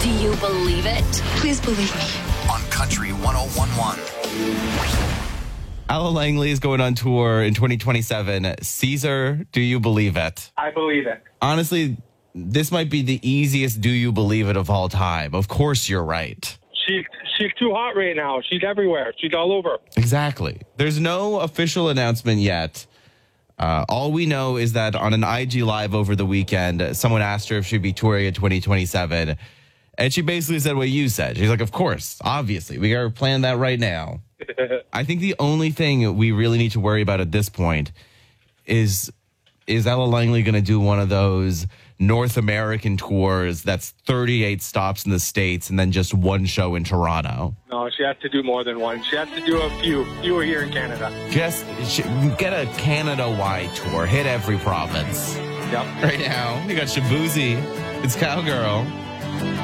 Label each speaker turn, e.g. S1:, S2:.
S1: Do you believe it?
S2: Please believe me.
S3: On Country 101.1.
S4: Ella Langley is going on tour in 2027. Caesar, do you believe it?
S5: I believe it.
S4: Honestly, this might be the easiest do you believe it of all time. Of course you're right.
S5: She's too hot right now. She's everywhere. She's all over.
S4: Exactly. There's no official announcement yet. All we know is that on an IG Live over the weekend, someone asked her if she'd be touring in 2027. And she basically said what you said. She's like, of course, obviously. We got to plan that right now. I think the only thing we really need to worry about at this point is Ella Langley going to do one of those North American tours that's 38 stops in the States and then just one show in Toronto?
S5: No, she has to do more than one. She has to do a few here in Canada.
S4: Just get a Canada-wide tour. Hit every province.
S5: Yep.
S4: Right now, you got Shabuzi. It's Cowgirl.